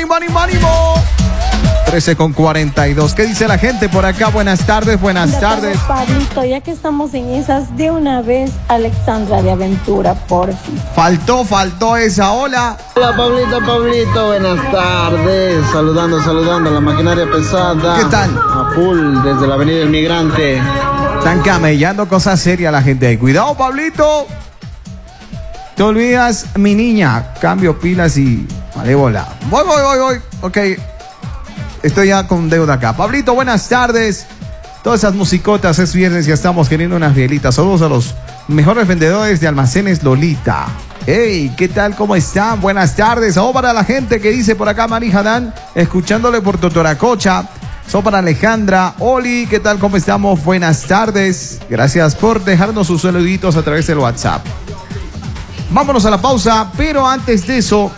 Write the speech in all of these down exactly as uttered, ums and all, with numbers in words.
ánimo, ánimo, ánimo. trece con cuarenta y dos. ¿Qué dice la gente por acá? Buenas tardes, buenas tardes. Pablito, ya que estamos en esas, de una vez, Alexandra de Aventura, por fin. Faltó, faltó esa. Hola. Hola, Pablito, Pablito, buenas tardes. Saludando, saludando a la maquinaria pesada. ¿Qué tal? A full, desde la avenida El Migrante. Están camellando cosas serias la gente ahí. Cuidado, Pablito. Te olvidas, mi niña. Cambio pilas y malévola. Voy, voy, voy, voy. Ok. Estoy ya con deuda acá. Pablito, buenas tardes. Todas esas musicotas, es viernes, ya estamos queriendo unas bielitas. Saludos a los mejores vendedores de almacenes Lolita. Hey, ¿qué tal? ¿Cómo están? Buenas tardes. Saludos para la gente que dice por acá, Mari Hadán, escuchándole por Totoracocha. Saludos para Alejandra. Oli, ¿qué tal? ¿Cómo estamos? Buenas tardes. Gracias por dejarnos sus saluditos a través del WhatsApp. Vámonos a la pausa, pero antes de eso,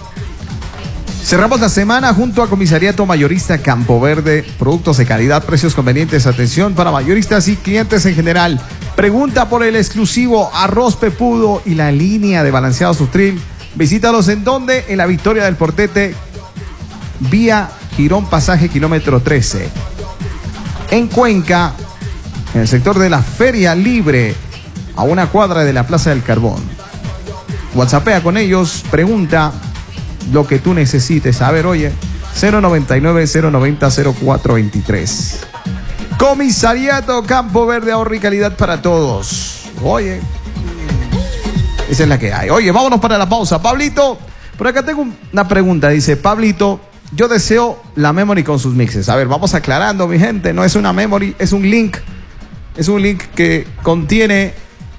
cerramos la semana junto a Comisariato Mayorista Campo Verde. Productos de calidad, precios convenientes. Atención para mayoristas y clientes en general. Pregunta por el exclusivo arroz pepudo y la línea de balanceado Sutril. Visítalos en donde, en la Victoria del Portete, vía Girón Pasaje kilómetro trece. En Cuenca, en el sector de la Feria Libre, a una cuadra de la Plaza del Carbón. WhatsAppea con ellos, pregunta lo que tú necesites. A ver, oye, cero noventa y nueve, cero noventa, cero cuatro veintitrés. Comisariato Campo Verde, ahorro y calidad para todos. Oye, esa es la que hay. Oye, vámonos para la pausa. Pablito, por acá tengo una pregunta. Dice, Pablito, yo deseo la memory con sus mixes. A ver, vamos aclarando, mi gente. No es una memory, es un link. Es un link que contiene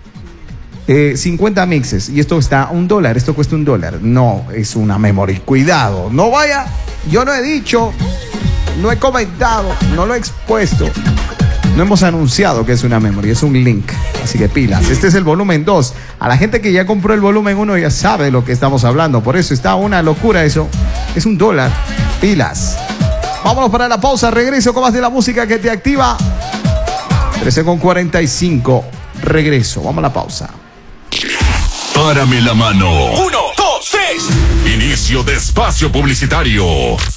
Eh, cincuenta mixes y esto está a un dólar, esto cuesta un dólar. No, es una memory. Cuidado, no vaya. Yo no he dicho, no he comentado, no lo he expuesto. No hemos anunciado que es una memory, es un link. Así que pilas. Este es el volumen dos. A la gente que ya compró el volumen uno ya sabe de lo que estamos hablando. Por eso está una locura eso. Es un dólar. Pilas. Vámonos para la pausa. Regreso con más de la música que te activa. trece con cuarenta y cinco. Regreso. Vamos a la pausa. Párame la mano. Uno, dos, tres. Inicio de espacio publicitario.